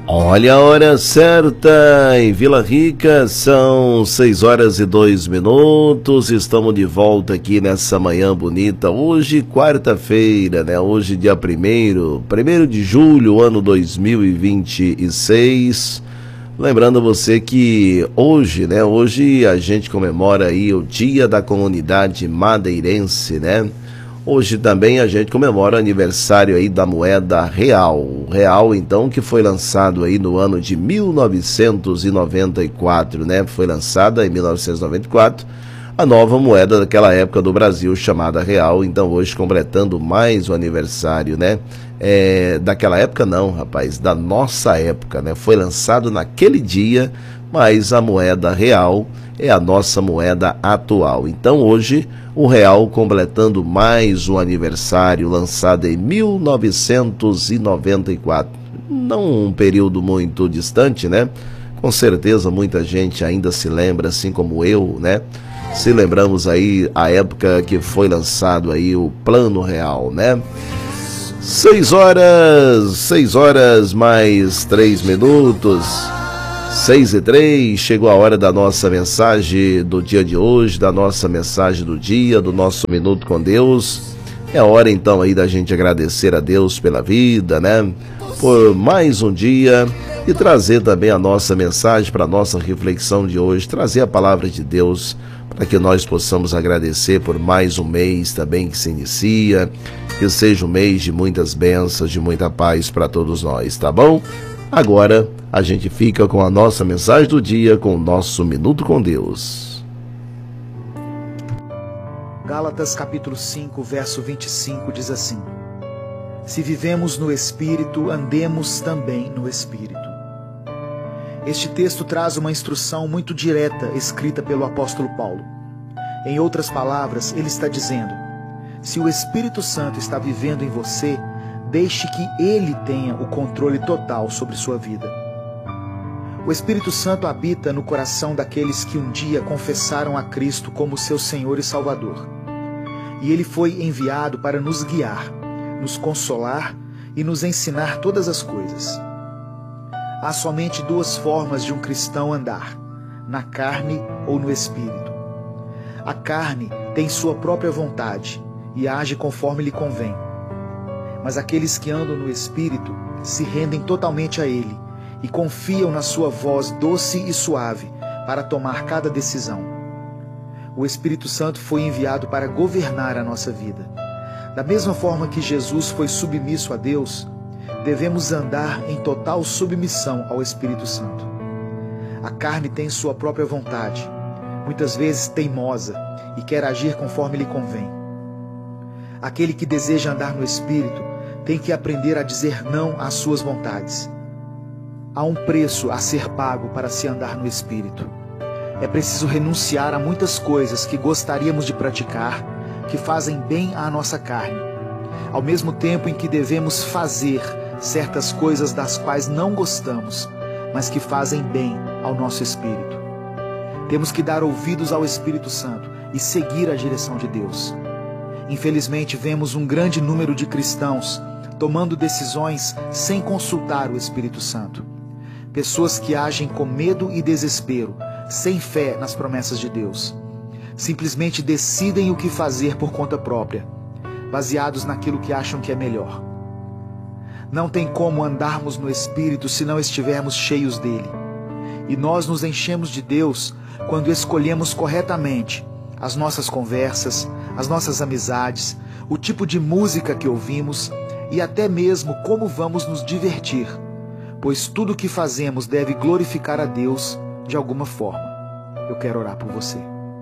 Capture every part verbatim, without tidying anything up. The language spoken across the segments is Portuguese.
Olha a hora certa em Vila Rica, são seis horas e dois minutos, estamos de volta aqui nessa manhã bonita, hoje quarta-feira, né? Hoje dia primeiro, primeiro de julho, ano dois mil e vinte e seis. Lembrando você que hoje, né? Hoje a gente comemora aí o Dia da Comunidade Madeirense, né? Hoje também a gente comemora o aniversário aí da moeda real. O real, então, que foi lançado aí no ano de mil novecentos e noventa e quatro, né? Foi lançada em mil novecentos e noventa e quatro a nova moeda daquela época do Brasil, chamada real. Então, hoje, completando mais o aniversário, né? É, daquela época não, rapaz, da nossa época, né? Foi lançado naquele dia, mas a moeda real é a nossa moeda atual. Então, hoje, o real completando mais um aniversário, lançado em mil novecentos e noventa e quatro. Não um período muito distante, né? Com certeza muita gente ainda se lembra, assim como eu, né? Se lembramos aí a época que foi lançado aí o Plano Real, né? Seis horas, seis horas mais três minutos. Seis e três, chegou a hora da nossa mensagem do dia de hoje, da nossa mensagem do dia, do nosso Minuto com Deus. É hora então aí da gente agradecer a Deus pela vida, né? Por mais um dia e trazer também a nossa mensagem para a nossa reflexão de hoje, trazer a palavra de Deus para que nós possamos agradecer por mais um mês também que se inicia, que seja um mês de muitas bênçãos, de muita paz para todos nós, tá bom? Agora a gente fica com a nossa mensagem do dia, com o nosso Minuto com Deus. Gálatas capítulo cinco, verso vinte e cinco diz assim: se vivemos no Espírito, andemos também no Espírito. Este texto traz uma instrução muito direta escrita pelo apóstolo Paulo. Em outras palavras, ele está dizendo: se o Espírito Santo está vivendo em você, deixe que Ele tenha o controle total sobre sua vida. O Espírito Santo habita no coração daqueles que um dia confessaram a Cristo como seu Senhor e Salvador. E Ele foi enviado para nos guiar, nos consolar e nos ensinar todas as coisas. Há somente duas formas de um cristão andar: na carne ou no Espírito. A carne tem sua própria vontade e age conforme lhe convém. Mas aqueles que andam no Espírito se rendem totalmente a Ele e confiam na sua voz doce e suave para tomar cada decisão. O Espírito Santo foi enviado para governar a nossa vida. Da mesma forma que Jesus foi submisso a Deus, devemos andar em total submissão ao Espírito Santo. A carne tem sua própria vontade, muitas vezes teimosa, e quer agir conforme lhe convém. Aquele que deseja andar no Espírito tem que aprender a dizer não às suas vontades. Há um preço a ser pago para se andar no Espírito. É preciso renunciar a muitas coisas que gostaríamos de praticar, que fazem bem à nossa carne, ao mesmo tempo em que devemos fazer certas coisas das quais não gostamos, mas que fazem bem ao nosso espírito. Temos que dar ouvidos ao Espírito Santo e seguir a direção de Deus. Infelizmente, vemos um grande número de cristãos tomando decisões sem consultar o Espírito Santo. Pessoas que agem com medo e desespero, sem fé nas promessas de Deus. Simplesmente decidem o que fazer por conta própria, baseados naquilo que acham que é melhor. Não tem como andarmos no Espírito se não estivermos cheios dele. E nós nos enchemos de Deus quando escolhemos corretamente as nossas conversas, as nossas amizades, o tipo de música que ouvimos e até mesmo como vamos nos divertir, pois tudo o que fazemos deve glorificar a Deus de alguma forma. Eu quero orar por você.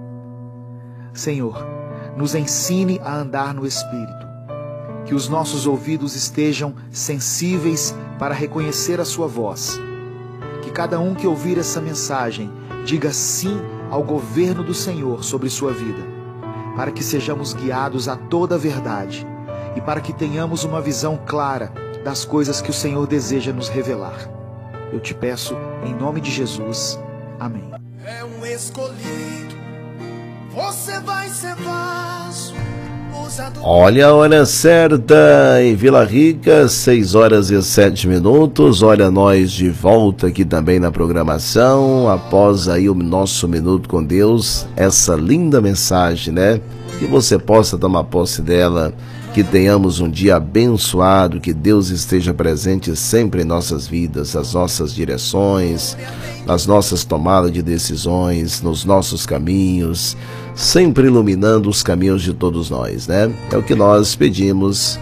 Senhor, nos ensine a andar no Espírito, que os nossos ouvidos estejam sensíveis para reconhecer a sua voz, que cada um que ouvir essa mensagem diga sim ao governo do Senhor sobre sua vida, para que sejamos guiados a toda a verdade e para que tenhamos uma visão clara das coisas que o Senhor deseja nos revelar. Eu te peço em nome de Jesus. Amém. É um escolhido, você vai ser vaso Olha a hora certa em Vila Rica, seis horas e sete minutos. Olha nós de volta aqui também na programação, após aí o nosso Minuto com Deus, essa linda mensagem, né? Que você possa tomar posse dela, que tenhamos um dia abençoado, que Deus esteja presente sempre em nossas vidas, nas nossas direções, nas nossas tomadas de decisões, nos nossos caminhos, sempre iluminando os caminhos de todos nós, né? É o que nós pedimos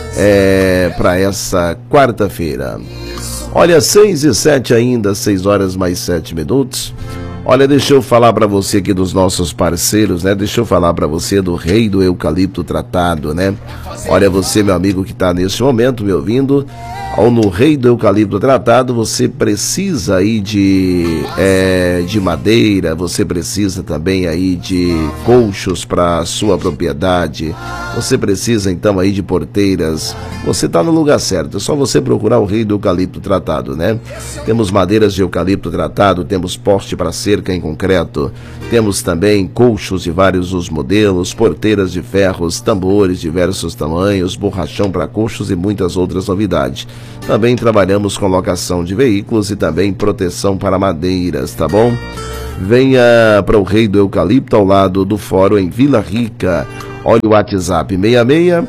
é, para essa quarta-feira. Olha, seis e sete ainda, seis horas mais sete minutos. Olha, deixa eu falar para você aqui dos nossos parceiros, né? Deixa eu falar para você do Rei do Eucalipto Tratado, né? Olha, você, meu amigo que está neste momento me ouvindo, ou no Rei do Eucalipto Tratado, você precisa aí de, é, de madeira, você precisa também aí de colchos para sua propriedade, você precisa então aí de porteiras, você está no lugar certo, é só você procurar o Rei do Eucalipto Tratado, né? Temos madeiras de eucalipto tratado, temos poste para cerca em concreto, temos também colchos de vários os modelos, porteiras de ferros, tambores de diversos tamanhos, borrachão para colchos e muitas outras novidades. Também trabalhamos com locação de veículos e também proteção para madeiras, tá bom? Venha para o Rei do Eucalipto, ao lado do Fórum em Vila Rica. Olha o WhatsApp seis seis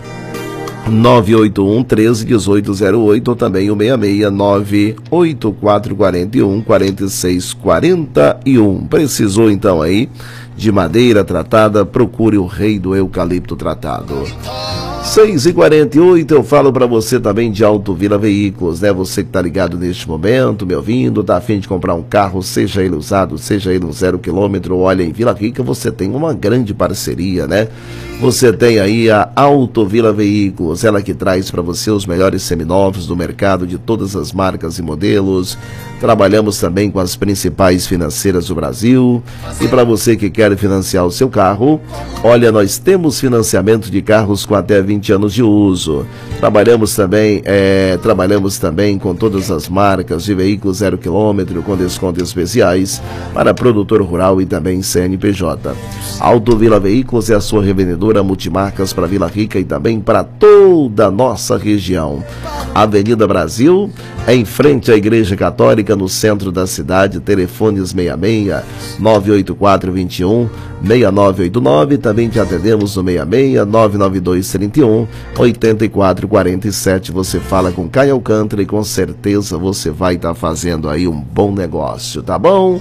nove oito um, um três, um oito zero oito, ou também o seis seis nove oito quatro quatro um, quatro seis quatro um. Precisou então aí de madeira tratada? Procure o Rei do Eucalipto Tratado. seis e quarenta e oito, eu falo para você também de Autovila Veículos, né? Você que tá ligado neste momento, me ouvindo, tá a fim de comprar um carro, seja ele usado, seja ele um zero quilômetro, olha, em Vila Rica você tem uma grande parceria, né? Você tem aí a Autovila Veículos, ela que traz para você os melhores seminovos do mercado de todas as marcas e modelos. Trabalhamos também com as principais financeiras do Brasil. E para você que quer financiar o seu carro, olha, nós temos financiamento de carros com até vinte anos de uso. Trabalhamos também, é, trabalhamos também com todas as marcas de veículos zero quilômetro com descontos especiais para produtor rural e também C N P J. Autovila Veículos é a sua revendedora multimarcas para Vila Rica e também para toda a nossa região. Avenida Brasil, em frente à Igreja Católica, no centro da cidade. Telefones seis seis nove oito quatro dois um seis nove oito nove. Também te atendemos no seis seis nove nove dois três um oito quatro quatro sete. Você fala com Caio Alcântara e com certeza você vai estar tá fazendo aí um bom negócio, tá bom?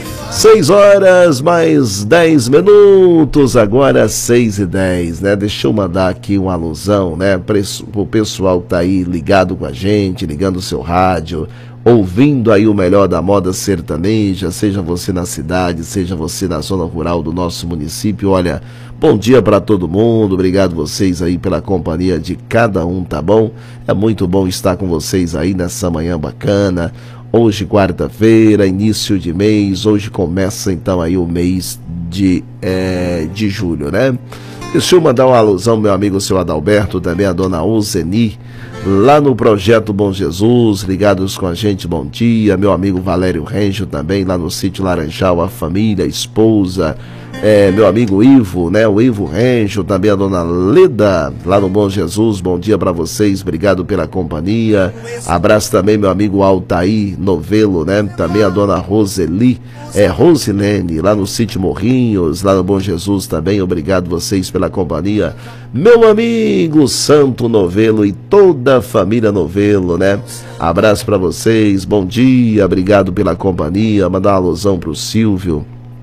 seis horas mais dez minutos, agora seis e dez, né? Deixa eu mandar aqui uma alusão, né? O pessoal que tá aí ligado com a gente, ligando o seu rádio, ouvindo aí o melhor da moda sertaneja, seja você na cidade, seja você na zona rural do nosso município. Olha, bom dia para todo mundo, obrigado vocês aí pela companhia de cada um, tá bom? É muito bom estar com vocês aí nessa manhã bacana. Hoje, quarta-feira, início de mês, hoje começa então aí o mês de, é, de julho, né? Deixa eu mandar uma alusão, meu amigo, seu Adalberto, também a dona Uzeni, lá no Projeto Bom Jesus, ligados com a gente, bom dia. Meu amigo Valério Rengel também, lá no Sítio Laranjal, a família, a esposa, é, meu amigo Ivo, né? O Ivo Rengel, também a dona Leda, lá no Bom Jesus, bom dia para vocês, obrigado pela companhia. Abraço também meu amigo Altair Novelo, né? Também a dona Roseli, é, Rosilene, lá no Sítio Morrinhos, lá no Bom Jesus também, obrigado vocês pela companhia. Meu amigo Santo Novelo e toda a família Novelo, né? Abraço para vocês, bom dia, obrigado pela companhia. Mandar uma alusão pro Silvio,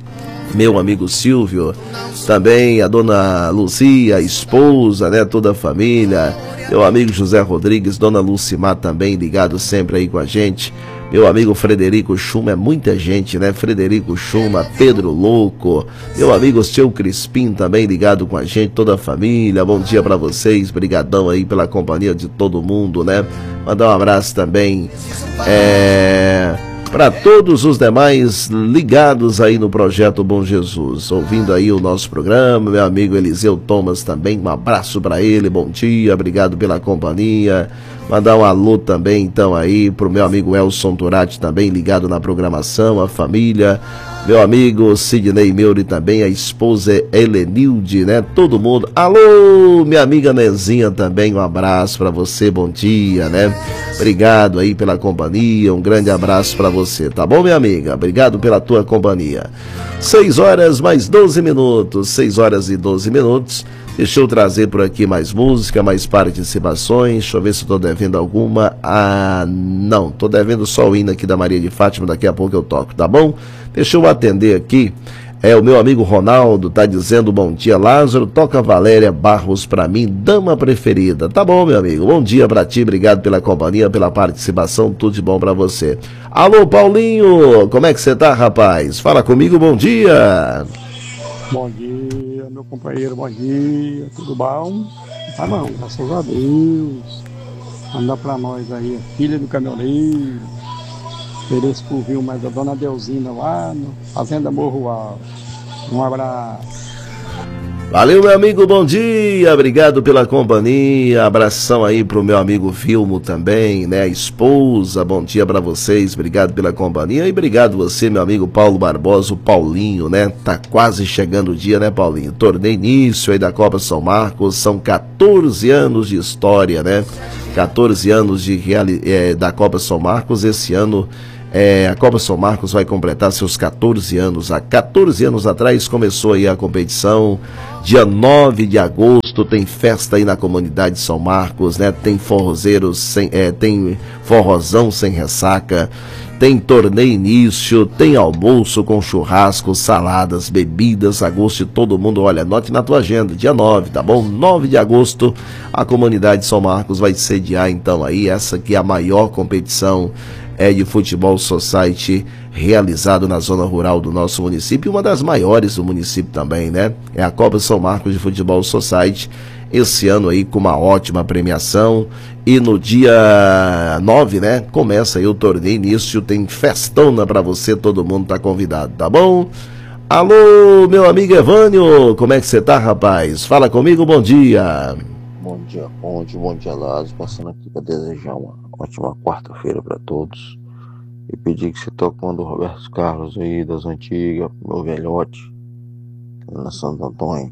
meu amigo Silvio, também a dona Luzia, a esposa, né, toda a família, meu amigo José Rodrigues, dona Lucimar também ligado sempre aí com a gente, meu amigo Frederico Chuma, é muita gente, né, Frederico Chuma, Pedro Louco, meu amigo Seu Crispim também ligado com a gente, toda a família, bom dia para vocês, brigadão aí pela companhia de todo mundo, né, mandar um abraço também, é... para todos os demais ligados aí no Projeto Bom Jesus, ouvindo aí o nosso programa, meu amigo Eliseu Thomas também, um abraço para ele, bom dia, obrigado pela companhia. Mandar um alô também, então, aí, pro meu amigo Elson Turati, também ligado na programação, a família, meu amigo Sidney Meuri também, a esposa Helenilde, né? Todo mundo. Alô, minha amiga Nezinha também, um abraço pra você, bom dia, né? Obrigado aí pela companhia, um grande abraço pra você, tá bom, minha amiga? Obrigado pela tua companhia. seis horas mais doze minutos, seis horas e doze minutos. Deixa eu trazer por aqui mais música, mais participações. Deixa eu ver se eu tô devendo alguma. Ah, não, tô devendo só o hino aqui da Maria de Fátima, daqui a pouco eu toco, tá bom? Deixa eu atender aqui. É, o meu amigo Ronaldo tá dizendo bom dia, Lázaro, toca Valéria Barros pra mim, dama preferida. Tá bom, meu amigo, bom dia pra ti, obrigado pela companhia, pela participação, tudo de bom pra você. Alô, Paulinho, como é que você tá, rapaz? Fala comigo, bom dia. Bom dia, meu companheiro, bom dia, tudo bom? Tá bom, graças a Deus. Manda pra nós aí, a filha do caminhoneiro. Ofereço por vir mais a dona Deusina lá no Fazenda Morro Alto. Um abraço. Valeu, meu amigo, bom dia, obrigado pela companhia, abração aí pro meu amigo Vilmo também, né, a esposa, bom dia pra vocês, obrigado pela companhia e obrigado você, meu amigo Paulo Barbosa, o Paulinho, né, tá quase chegando o dia, né, Paulinho, torneio início aí da Copa São Marcos, são quatorze anos de história, né, quatorze anos de reali- é, da Copa São Marcos, esse ano É, a Copa São Marcos vai completar seus quatorze anos. Há quatorze anos atrás começou aí a competição. Dia nove de agosto tem festa aí na comunidade São Marcos, né? Tem forrozeiros, sem, é, tem forrozão sem ressaca, tem torneio início, tem almoço com churrasco, saladas, bebidas, a gosto de todo mundo. Olha, anote na tua agenda, dia nove, tá bom? nove de agosto, a comunidade São Marcos vai sediar então aí essa que é a maior competição é de futebol society realizado na zona rural do nosso município, uma das maiores do município também, né? É a Copa São Marcos de Futebol Society, esse ano aí com uma ótima premiação, e no dia nove, né, começa aí o torneio início, tem festona pra você, todo mundo tá convidado, tá bom? Alô, meu amigo Evânio, como é que você tá, rapaz? Fala comigo, bom dia. Bom dia, Conde, bom dia, Lázaro, passando aqui para desejar uma ótima quarta-feira para todos e pedir que você toque uma do Roberto Carlos aí, das antigas, meu velhote, na Santo Antônio,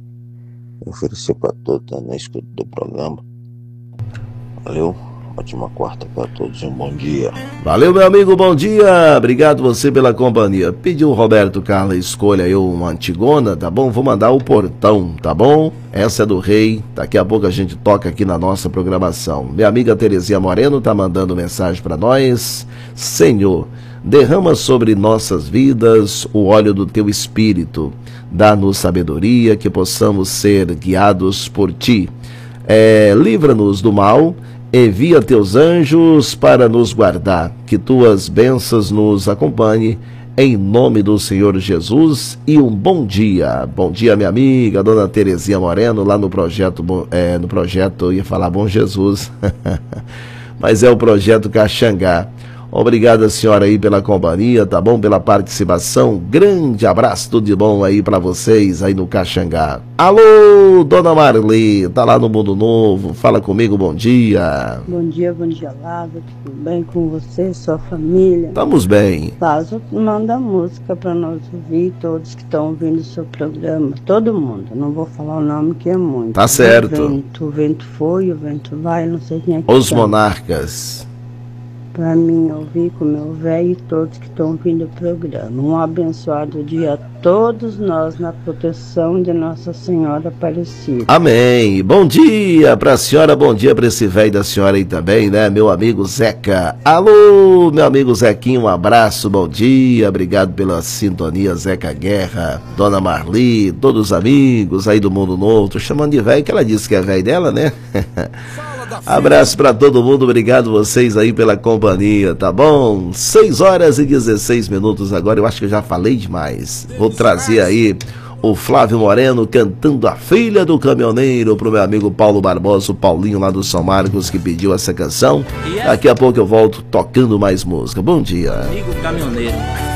e oferecer para todos tá, na escuta do programa. Valeu, ótima quarta para todos e um bom dia. Valeu, meu amigo, bom dia, obrigado você pela companhia. Pediu o Roberto Carlos, escolha eu uma antigona, tá bom? Vou mandar o Portão, tá bom? Essa é do Rei, daqui a pouco a gente toca aqui na nossa programação. Minha amiga Terezinha Moreno tá mandando mensagem para nós. Senhor, derrama sobre nossas vidas o óleo do teu espírito, dá-nos sabedoria, que possamos ser guiados por ti. É, livra-nos do mal, envia teus anjos para nos guardar, que tuas bênçãos nos acompanhem, em nome do Senhor Jesus, e um bom dia. Bom dia, minha amiga, dona Terezinha Moreno, lá no projeto, é, no projeto, eu ia falar Bom Jesus, mas é o projeto Caxangá. Obrigado, senhora, aí pela companhia, tá bom? Pela participação. Grande abraço, tudo de bom aí pra vocês aí no Caxangá. Alô, dona Marli, tá lá no Mundo Novo. Fala comigo, bom dia. Bom dia, bom dia, Lázaro. Tudo bem com você, sua família? Estamos bem. Lázaro, manda música pra nós ouvir, todos que estão ouvindo o seu programa. Todo mundo, não vou falar o nome que é muito. Tá certo. O vento, o vento foi, o vento vai, não sei quem é que Os tá. Monarcas. Para mim ouvir com meu velho e todos que estão ouvindo o programa. Um abençoado dia a todos nós na proteção de Nossa Senhora Aparecida. Amém. Bom dia para a senhora, bom dia para esse velho da senhora aí também, né? Meu amigo Zeca. Alô, meu amigo Zequinho, um abraço, bom dia. Obrigado pela sintonia, Zeca Guerra, dona Marli, todos os amigos aí do Mundo Novo. Tô chamando de velho que ela disse que é velho dela, né? Abraço para todo mundo, obrigado vocês aí pela companhia, tá bom? seis horas e dezesseis minutos agora, eu acho que eu já falei demais. Vou trazer aí o Flávio Moreno cantando A Filha do Caminhoneiro pro meu amigo Paulo Barbosa, o Paulinho lá do São Marcos, que pediu essa canção. Daqui a pouco eu volto tocando mais música. Bom dia. Amigo caminhoneiro.